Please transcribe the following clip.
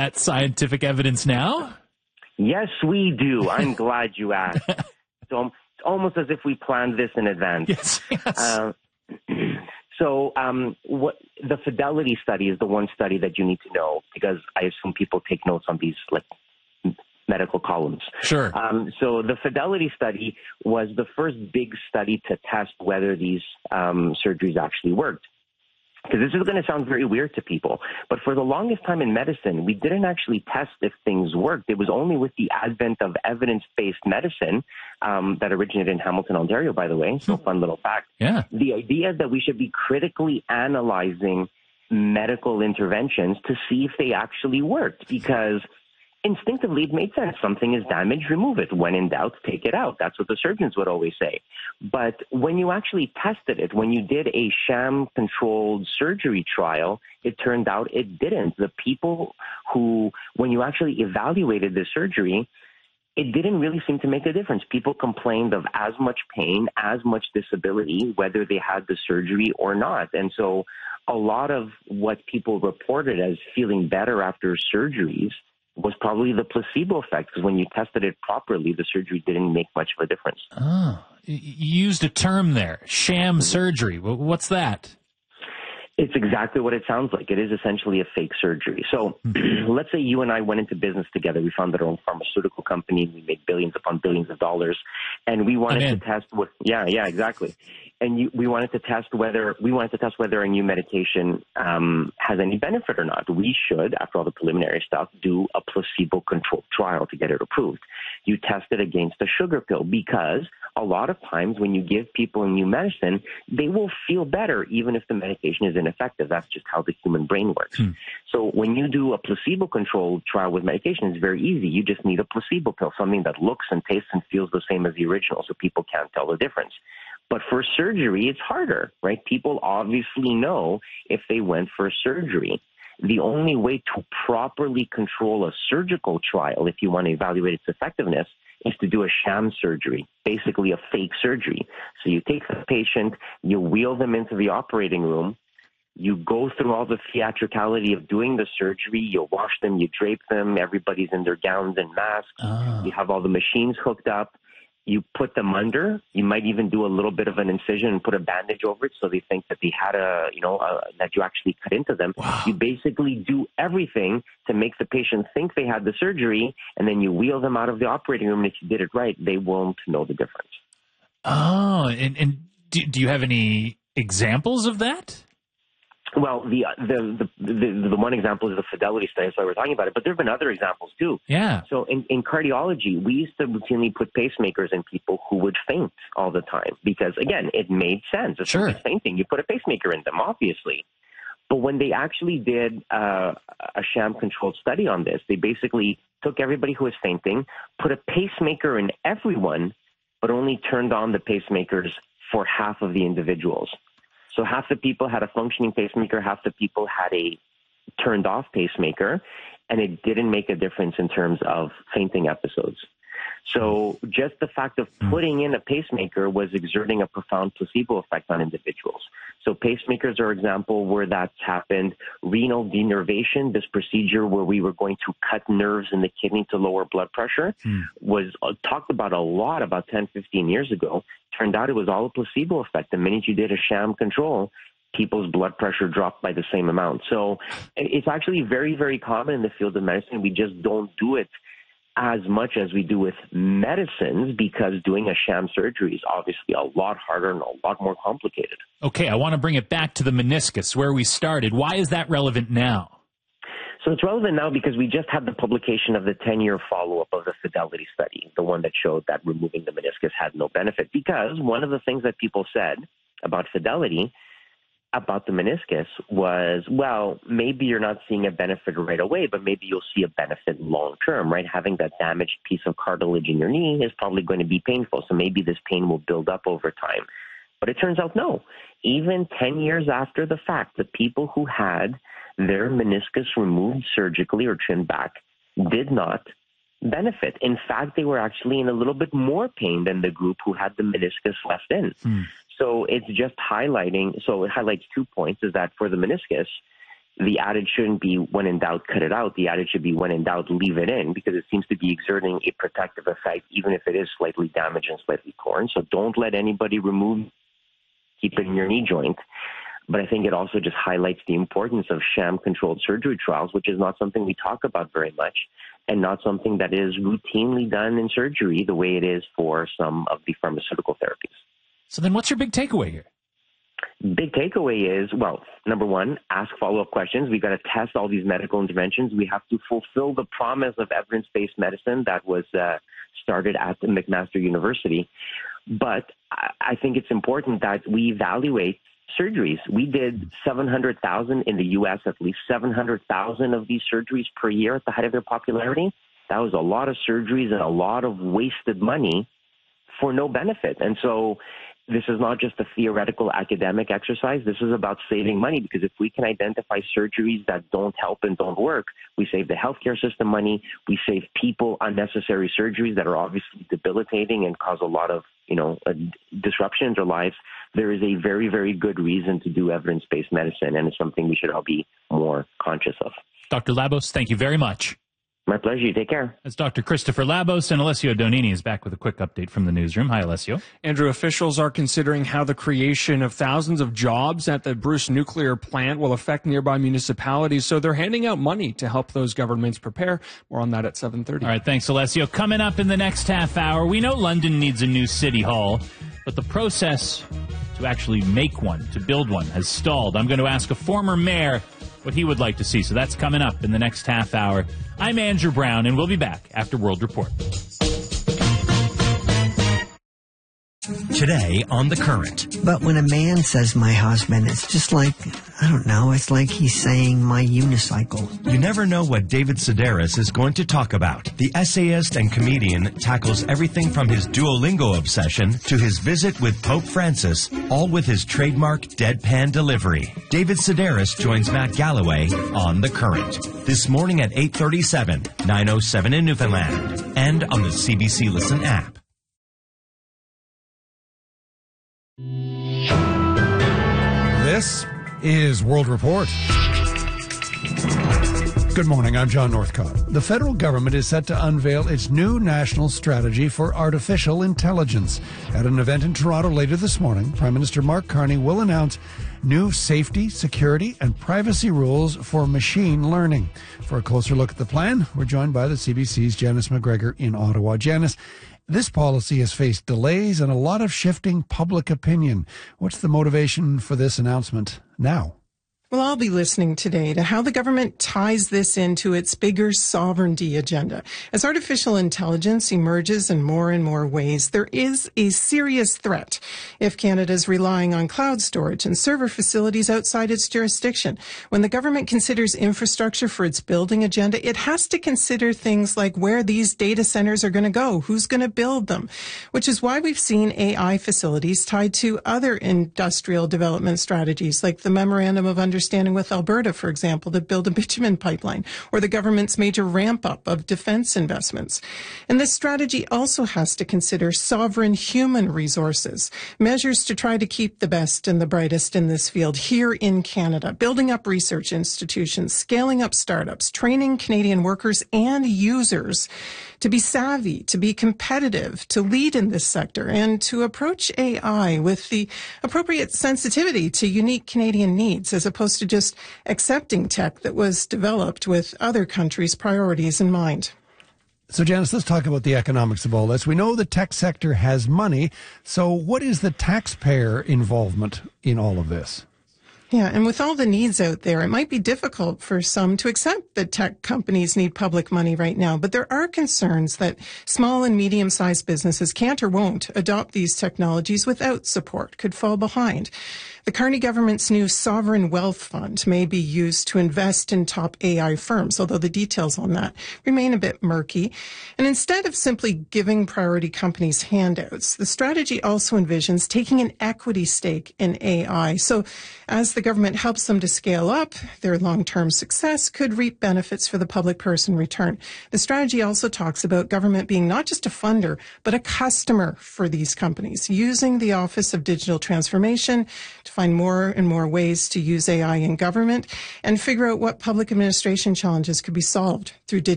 that scientific evidence now? Yes, we do. I'm glad you asked. So it's almost as if we planned this in advance. Yes. What the Fidelity study is the one study that you need to know, because I assume people take notes on these medical columns. Sure. So the Fidelity study was the first big study to test whether these surgeries actually worked. Because this is going to sound very weird to people, but for the longest time in medicine, we didn't actually test if things worked. It was only with the advent of evidence-based medicine that originated in Hamilton, Ontario, by the way. So fun little fact. Yeah. The idea that we should be critically analyzing medical interventions to see if they actually worked, because instinctively it made sense. Something is damaged, remove it. When in doubt, take it out. That's what the surgeons would always say. But when you actually tested it, when you did a sham-controlled surgery trial, it turned out it didn't. The people who, when you actually evaluated the surgery, it didn't really seem to make a difference. People complained of as much pain, as much disability, whether they had the surgery or not. And so a lot of what people reported as feeling better after surgeries was probably the placebo effect, because when you tested it properly, the surgery didn't make much of a difference. Oh, you used a term there, sham surgery. What's that? It's exactly what it sounds like. It is essentially a fake surgery. So let's say you and I went into business together. We founded our own pharmaceutical company. We made billions upon billions of dollars. And we wanted to test what, exactly. And we wanted to test whether a new medication has any benefit or not. We should, after all the preliminary stuff, do a placebo-controlled trial to get it approved. You test it against a sugar pill, because a lot of times when you give people a new medicine, they will feel better even if the medication is ineffective. That's just how the human brain works. So when you do a placebo-controlled trial with medication, it's very easy. You just need a placebo pill, something that looks and tastes and feels the same as the original, so people can't tell the difference. But for surgery, it's harder, right? People obviously know if they went for surgery. The only way to properly control a surgical trial, if you want to evaluate its effectiveness, is to do a sham surgery, basically a fake surgery. So you take the patient, you wheel them into the operating room, you go through all the theatricality of doing the surgery, you wash them, you drape them, everybody's in their gowns and masks, you have all the machines hooked up, you put them under, you might even do a little bit of an incision and put a bandage over it so they think that they had that you actually cut into them. Wow. You basically do everything to make the patient think they had the surgery, and then you wheel them out of the operating room, and if you did it right, they won't know the difference. Oh, and do you have any examples of that? Well, the one example is the Fidelity study, so we're talking about it, but there have been other examples too. Yeah. So in cardiology, we used to routinely put pacemakers in people who would faint all the time because, again, it made sense. If somebody's fainting, you put a pacemaker in them, obviously. But when they actually did a sham-controlled study on this, they basically took everybody who was fainting, put a pacemaker in everyone, but only turned on the pacemakers for half of the individuals. So half the people had a functioning pacemaker, half the people had a turned-off pacemaker, and it didn't make a difference in terms of fainting episodes. So just the fact of putting in a pacemaker was exerting a profound placebo effect on individuals. So pacemakers are an example where that's happened. Renal denervation, this procedure where we were going to cut nerves in the kidney to lower blood pressure, was talked about a lot about 10, 15 years ago. Turned out it was all a placebo effect. The minute you did a sham control, people's blood pressure dropped by the same amount. So it's actually very, very common in the field of medicine. We just don't do it as much as we do with medicines, because doing a sham surgery is obviously a lot harder and a lot more complicated. Okay, I want to bring it back to the meniscus, where we started. Why is that relevant now? So it's relevant now because we just had the publication of the 10-year follow-up of the Fidelity study, the one that showed that removing the meniscus had no benefit. Because one of the things that people said about Fidelity, about the meniscus, was, well, maybe you're not seeing a benefit right away, but maybe you'll see a benefit long term, right? Having that damaged piece of cartilage in your knee is probably going to be painful, so maybe this pain will build up over time. But it turns out no. Even 10 years after the fact, the people who had their meniscus removed surgically or trimmed back did not benefit. In fact, they were actually in a little bit more pain than the group who had the meniscus left in. So it's just highlighting, so it highlights 2 points, is that for the meniscus, the adage shouldn't be when in doubt, cut it out. The adage should be when in doubt, leave it in, because it seems to be exerting a protective effect, even if it is slightly damaged and slightly torn. So don't let anybody keep it in your knee joint. But I think it also just highlights the importance of sham-controlled surgery trials, which is not something we talk about very much, and not something that is routinely done in surgery the way it is for some of the pharmaceutical therapies. So then what's your big takeaway here? Big takeaway is, well, number one, ask follow-up questions. We've got to test all these medical interventions. We have to fulfill the promise of evidence-based medicine that was started at McMaster University. But I think it's important that we evaluate surgeries. We did 700,000 in the U.S., at least 700,000 of these surgeries per year at the height of their popularity. That was a lot of surgeries and a lot of wasted money for no benefit. And so this is not just a theoretical academic exercise. This is about saving money, because if we can identify surgeries that don't help and don't work, we save the healthcare system money. We save people unnecessary surgeries that are obviously debilitating and cause a lot of, disruption in their lives. There is a very, very good reason to do evidence-based medicine, and it's something we should all be more conscious of. Dr. Labos, thank you very much. My pleasure. You take care. That's Dr. Christopher Labos, and Alessio Donini is back with a quick update from the newsroom. Hi, Alessio. Andrew, officials are considering how the creation of thousands of jobs at the Bruce nuclear plant will affect nearby municipalities, so they're handing out money to help those governments prepare. More on that at 7:30. All right, thanks, Alessio. Coming up in the next half hour, we know London needs a new city hall, but the process to actually make one, to build one, has stalled. I'm going to ask a former mayor what he would like to see. So that's coming up in the next half hour. I'm Andrew Brown, and we'll be back after World Report. Today on The Current. But when a man says my husband, it's just like, I don't know, it's like he's saying my unicycle. You never know what David Sedaris is going to talk about. The essayist and comedian tackles everything from his Duolingo obsession to his visit with Pope Francis, all with his trademark deadpan delivery. David Sedaris joins Matt Galloway on The Current. This morning at 8:37, 9:07 in Newfoundland, and on the CBC Listen app. This is World Report. Good morning, I'm John Northcott. The federal government is set to unveil its new national strategy for artificial intelligence. At an event in Toronto later this morning, Prime Minister Mark Carney will announce new safety, security, and privacy rules for machine learning. For a closer look at the plan, we're joined by the CBC's Janice McGregor in Ottawa. Janice, this policy has faced delays and a lot of shifting public opinion. What's the motivation for this announcement now? Well, I'll be listening today to how the government ties this into its bigger sovereignty agenda. As artificial intelligence emerges in more ways, there is a serious threat if Canada is relying on cloud storage and server facilities outside its jurisdiction. When the government considers infrastructure for its building agenda, it has to consider things like where these data centers are going to go, who's going to build them, which is why we've seen AI facilities tied to other industrial development strategies, like the Memorandum of Understanding with Alberta, for example, to build a bitumen pipeline, or the government's major ramp-up of defense investments. And this strategy also has to consider sovereign human resources, measures to try to keep the best and the brightest in this field here in Canada, building up research institutions, scaling up startups, training Canadian workers and users to be savvy, to be competitive, to lead in this sector, and to approach AI with the appropriate sensitivity to unique Canadian needs, as opposed to just accepting tech that was developed with other countries' priorities in mind. So, Janice, let's talk about the economics of all this. We know the tech sector has money. So what is the taxpayer involvement in all of this? Yeah, and with all the needs out there, it might be difficult for some to accept that tech companies need public money right now. But there are concerns that small and medium-sized businesses can't or won't adopt these technologies without support, could fall behind. The Carney government's new Sovereign Wealth Fund may be used to invest in top AI firms, although the details on that remain a bit murky. And instead of simply giving priority companies handouts, the strategy also envisions taking an equity stake in AI. So as the government helps them to scale up, their long-term success could reap benefits for the public purse in return. The strategy also talks about government being not just a funder, but a customer for these companies, using the Office of Digital Transformation to find more and more ways to use AI in government and figure out what public administration challenges could be solved through digital